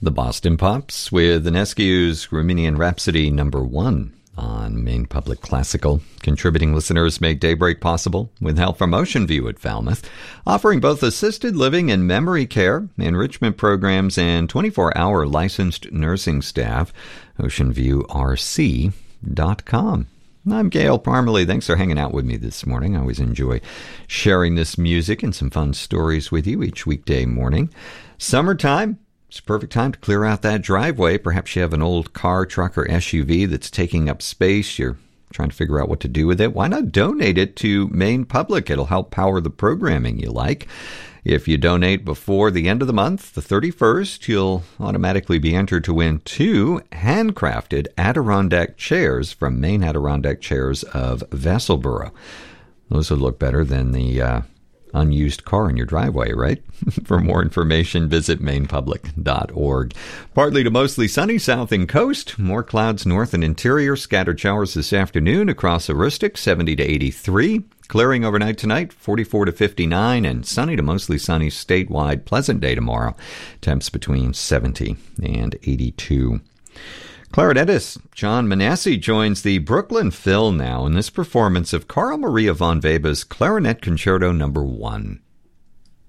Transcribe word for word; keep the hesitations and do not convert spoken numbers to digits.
The Boston Pops with Ionescu's Rumenian Rhapsody number one on Maine Public Classical. Contributing listeners make Daybreak possible with help from Ocean View at Falmouth, offering both assisted living and memory care, enrichment programs, and twenty-four hour licensed nursing staff. ocean view r c dot com. I'm Gail Parmalee. Thanks for hanging out with me this morning. I always enjoy sharing this music and some fun stories with you each weekday morning. Summertime. It's a perfect time to clear out that driveway. Perhaps you have an old car, truck, or S U V that's taking up space. You're trying to figure out what to do with it. Why not donate it to Maine Public? It'll help power the programming you like. If you donate before the end of the month, the thirty-first, you'll automatically be entered to win two handcrafted Adirondack chairs from Maine Adirondack Chairs of Vassalboro. Those would look better than the uh, unused car in your driveway, right? For more information, visit maine public dot org. Partly to mostly sunny south and coast. More clouds north and interior. Scattered showers this afternoon across Aroostook, seventy to eighty-three. Clearing overnight tonight, forty-four to fifty-nine. And sunny to mostly sunny statewide. Pleasant day tomorrow. Temps between seventy and eighty-two. Clarinetist John Manassi joins the Brooklyn Phil now in this performance of Carl Maria von Weber's Clarinet Concerto number one.